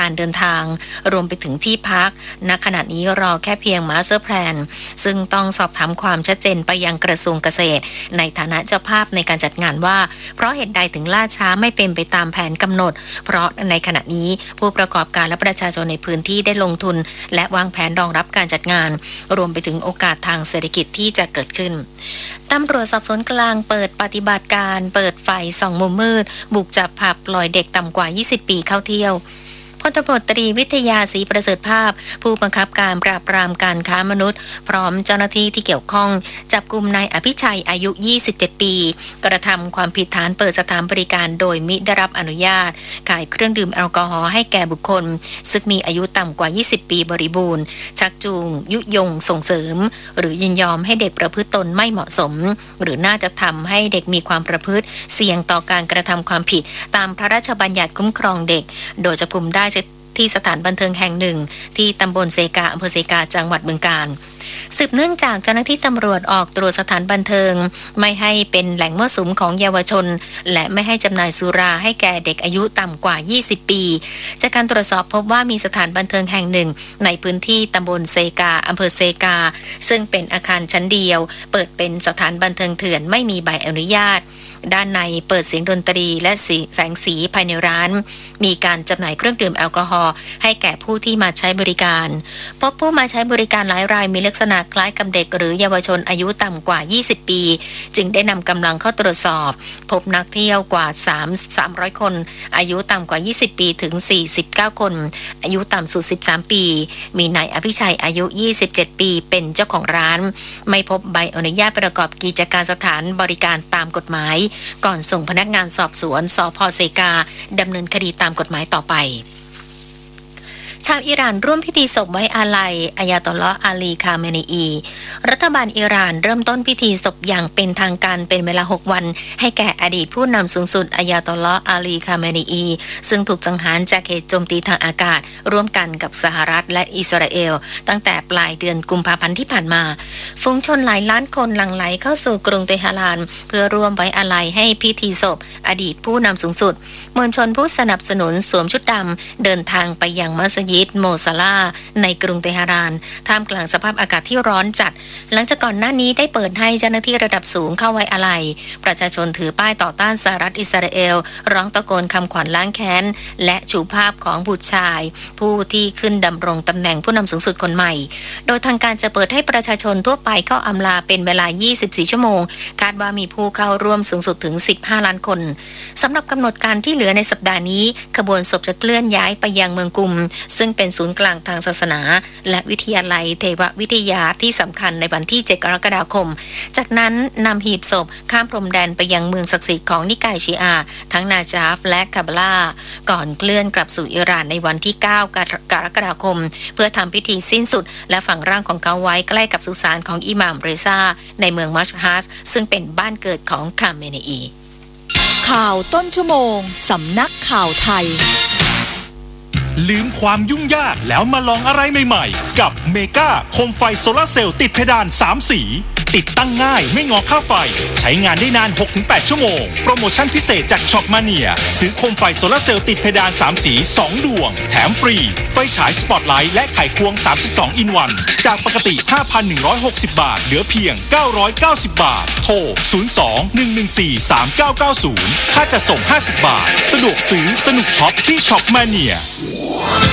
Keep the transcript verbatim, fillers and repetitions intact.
การเดินทางรวมไปถึงที่พักณขณะนี้รอแค่เพียงมาสเตอร์แพลนซึ่งต้องสอบถามความชัดเจนไปยังกระทรวงเกษตรในฐานะเจ้าภาพในการจัดงานว่าเพราะเหตุใดถึงล่าช้าไม่เป็นไปตามแผนกำหนดเพราะในขณะนี้ผู้ประกอบการและประชาชนในพื้นที่ได้ลงทุนและวางแผนรองรับการจัดงานรวมไปถึงโอกาสทางเศรษฐกิจที่จะเกิดขึ้นตำรวจสอบสวนกลางเปิดปฏิบัติการเปิดไฟส่องมุมมืดบุกจับผับปล่อยเด็กต่ำกว่ายี่สิบปีเข้าเที่ยวพลตำรวจตรีวิทยาศรีประเสริฐภาพผู้บังคับการปราบปรามการค้ามนุษย์พร้อมเจ้าหน้าที่ที่เกี่ยวข้องจับกุมนายอภิชัยอายุยี่สิบเจ็ดปีกระทำความผิดฐานเปิดสถานบริการโดยมิได้รับอนุญาตขายเครื่องดื่มแอลกอฮอล์ให้แก่บุคคลซึ่งมีอายุต่ำกว่ายี่สิบปีบริบูรณ์ชักจูงยุยงส่งเสริมหรือยินยอมให้เด็กประพฤติตนไม่เหมาะสมหรือน่าจะทำให้เด็กมีความประพฤติเสี่ยงต่อการกระทำความผิดตามพระราชบัญญัติคุ้มครองเด็กโดยจับกุมได้ที่สถานบันเทิงแห่งหนึ่งที่ตำบลเซกาอำเภอเซกาจังหวัดบึงกาฬสืบเนื่องจากเจ้าหน้าที่ตำรวจออกตรวจสถานบันเทิงไม่ให้เป็นแหล่งมั่วสุมของเยาวชนและไม่ให้จำหน่ายสุราให้แก่เด็กอายุต่ำกว่ายี่สิบปีจากการตรวจสอบพบว่ามีสถานบันเทิงแห่งหนึ่งในพื้นที่ตำบลเซกาอำเภอเซกาซึ่งเป็นอาคารชั้นเดียวเปิดเป็นสถานบันเทิงเถื่อนไม่มีใบอนุญาตด้านในเปิดเสียงดนตรีและแสงสีภายในร้านมีการจำหน่ายเครื่องดื่มแอลกอฮอล์ให้แก่ผู้ที่มาใช้บริการพบผู้มาใช้บริการหลายรายมีลักษณะคล้ายกับเด็กหรือเยาวชนอายุต่ำกว่ายี่สิบปีจึงได้นำกำลังเข้าตรวจสอบพบนักเที่ยวกว่าสามร้อยคนอายุต่ำกว่ายี่สิบปีถึงสี่สิบเก้าคนอายุต่ำสุดสิบสามปีมีนายอภิชัยอายุยี่สิบเจ็ดปีเป็นเจ้าของร้านไม่พบใบอนุญาตประกอบกิจการสถานบริการตามกฎหมายก่อนส่งพนักงานสอบสวนสภ.เซกาดำเนินคดีตามกฎหมายต่อไปชาวอิหร่านร่วมพิธีศพไว้อาลัยอายาตอลลอฮ์อาลีคาเมนีอีรัฐบาลอิหร่านเริ่มต้นพิธีศพอย่างเป็นทางการเป็นเวลาหกวันให้แก่อดีตผู้นำสูงสุดอายาตอลลอฮ์อาลีคาเมนีอีซึ่งถูกสังหารจากเหตุโจมตีทางอากาศร่วมกันกับสหรัฐและอิสราเอลตั้งแต่ปลายเดือนกุมภาพันธ์ที่ผ่านมาฝูงชนหลายล้านคนหลั่งไหลเข้าสู่กรุงเตหะรานเพื่อร่วมไว้อาลัยให้พิธีศพอดีตผู้นำสูงสุดมวลชนผู้สนับสนุนสวมชุดดำเดินทางไปยังมัสยิดโมซาลาในกรุงเตหะรานท่ามกลางสภาพอากาศที่ร้อนจัดหลังจากก่อนหน้านี้ได้เปิดให้เจ้าหน้าที่ระดับสูงเข้าไว้อาลัยประชาชนถือป้ายต่อต้านสหรัฐอิสราเอลร้องตะโกนคำขวัญล้างแค้นและชูภาพของบุตรชายผู้ที่ขึ้นดำรงตำแหน่งผู้นำสูงสุดคนใหม่โดยทางการจะเปิดให้ประชาชนทั่วไปเข้าอำลาเป็นเวลายี่สิบสี่ชั่วโมงคาดว่ามีผู้เข้าร่วมสูงสุดถึงสิบห้าล้านคนสำหรับกำหนดการที่เหลือในสัปดาห์นี้ขบวนศพจะเคลื่อนย้ายไปยังเมืองกุมซึ่งเป็นศูนย์กลางทางศาสนาและวิทยาลัยเทววิทยาที่สำคัญในวันที่เจ็ดกรกฎาคมจากนั้นนำหีบศพข้ามพรมแดนไปยังเมืองศักดิ์สิทธิ์ของนิกายชีอาทั้งนาจาฟและคาบาลาก่อนเคลื่อนกลับสู่อิหร่านในวันที่เก้ากรกฎาคมเพื่อทำพิธีสิ้นสุดและฝังร่างของเขาไว้ใกล้กับสุสานของอิหม่ามเรซาในเมืองมัชฮัดซึ่งเป็นบ้านเกิดของคาเมเนอีข่าวต้นชั่วโมงสำนักข่าวไทยลืมความยุ่งยากแล้วมาลองอะไรใหม่ๆกับเมกาโคมไฟโซลาร์เซลล์ติดเพดานสามสีติดตั้งง่ายไม่งอค่าไฟใช้งานได้นาน หกถึงแปด ชั่วโมงโปรโมชั่นพิเศษจากช็อปมาเนียซื้อโคมไฟโซลาร์เซลล์ติดเพดานสามสีสองดวงแถมฟรีไฟฉายสปอตไลท์และไขควงสามสิบสองอินวันจากปกติ ห้าพันหนึ่งร้อยหกสิบ บาทเหลือเพียงเก้าร้อยเก้าสิบบาทโทรศูนย์ สอง หนึ่ง หนึ่ง สี่ สาม เก้า เก้า ศูนย์ค่าจะส่งห้าสิบบาทสะดวกซื้อสนุกช็อปที่ช็อปมาเนีย